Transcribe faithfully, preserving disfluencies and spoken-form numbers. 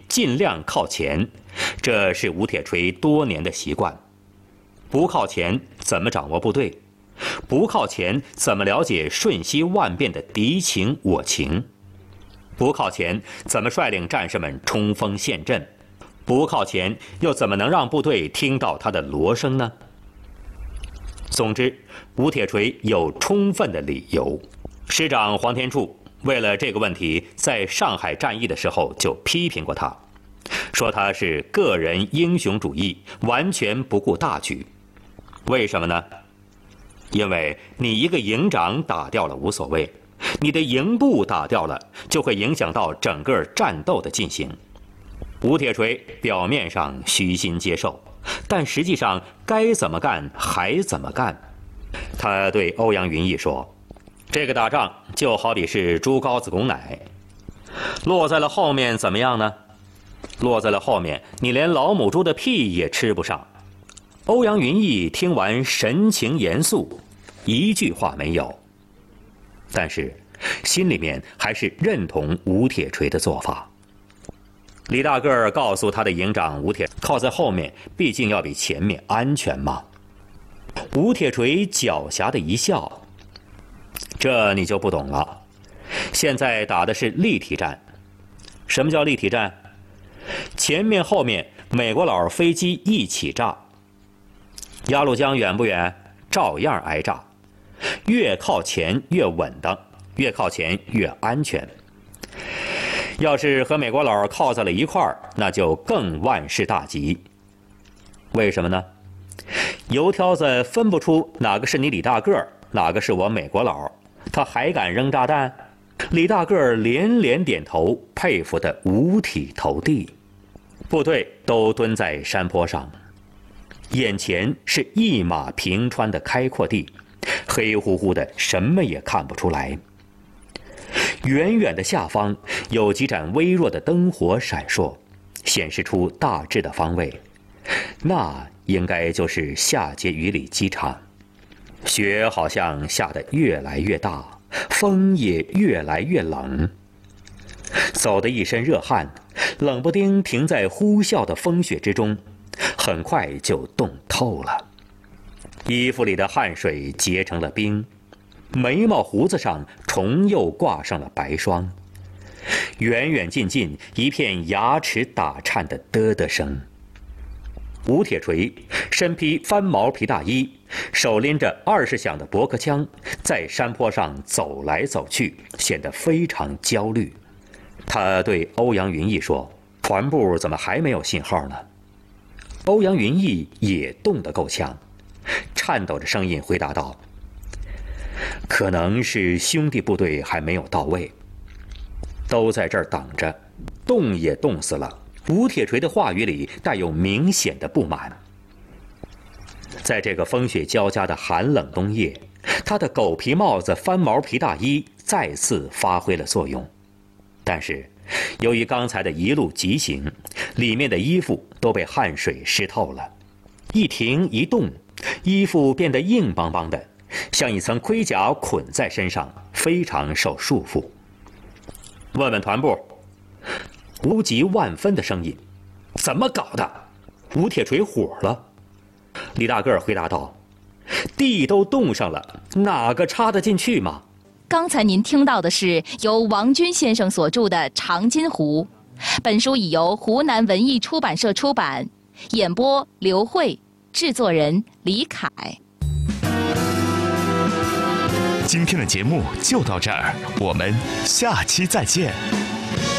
尽量靠前，这是吴铁锤多年的习惯。不靠前怎么掌握部队？不靠前怎么了解瞬息万变的敌情我情？不靠前怎么率领战士们冲锋陷阵？不靠前又怎么能让部队听到他的锣声呢？总之，吴铁锤有充分的理由。师长黄天柱为了这个问题，在上海战役的时候就批评过他，说他是个人英雄主义，完全不顾大局。为什么呢？因为你一个营长打掉了无所谓，你的营部打掉了，就会影响到整个战斗的进行。吴铁锤表面上虚心接受，但实际上该怎么干还怎么干。他对欧阳云逸说，这个打仗就好比是猪羔子拱奶，落在了后面怎么样呢？落在了后面，你连老母猪的屁也吃不上。欧阳云逸听完神情严肃，一句话没有，但是心里面还是认同吴铁锤的做法。李大个儿告诉他的营长吴铁，靠在后面毕竟要比前面安全嘛。吴铁锤狡黠的一笑，这你就不懂了。现在打的是立体战。什么叫立体战？前面后面美国佬飞机一起炸。鸭绿江远不远？照样挨炸。越靠前越稳当，越靠前越安全。要是和美国佬靠在了一块儿，那就更万事大吉。为什么呢？油条子分不出哪个是你李大个儿，哪个是我美国佬，他还敢扔炸弹？李大个儿连连点头，佩服得五体投地。部队都蹲在山坡上，眼前是一马平川的开阔地，黑乎乎的，什么也看不出来。远远的下方有几盏微弱的灯火闪烁，显示出大致的方位。那应该就是下碣隅里机场。雪好像下得越来越大，风也越来越冷。走得一身热汗，冷不丁停在呼啸的风雪之中，很快就冻透了。衣服里的汗水结成了冰，眉毛胡子上重又挂上了白霜。远远近近，一片牙齿打颤的嘚嘚声。吴铁锤身披翻毛皮大衣，手拎着二十响的驳壳枪，在山坡上走来走去，显得非常焦虑。他对欧阳云逸说，团部怎么还没有信号呢？欧阳云逸也冻得够呛，颤抖着声音回答道，可能是兄弟部队还没有到位，都在这儿等着，冻也冻死了。吴铁锤的话语里带有明显的不满。在这个风雪交加的寒冷冬夜，他的狗皮帽子、翻毛皮大衣再次发挥了作用。但是由于刚才的一路急行，里面的衣服都被汗水湿透了，一停一动，衣服变得硬邦邦的，像一层盔甲捆在身上，非常受束缚。问问团部。无极万分的声音，怎么搞的？吴铁锤火了。李大个儿回答道，地都冻上了，哪个插得进去吗？ 刚才您听到的是由王军先生所著的《长津湖》，本书已由湖南文艺出版社出版，演播刘慧，制作人李凯。 今天的节目就到这儿，我们下期再见。